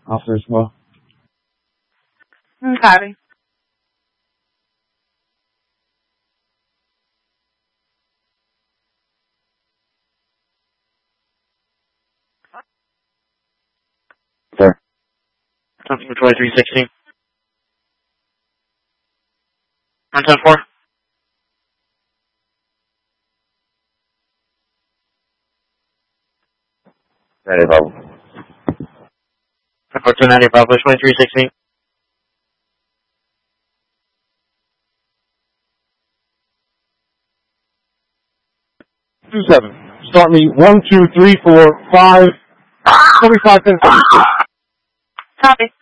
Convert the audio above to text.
Officer as well. Copy. Sir. Something for 2316. On 10-4. Ready, Bravo. 10-4, Bravo, 2316. Start me 1, 2, 3, 4, 5. 45 minutes. Copy.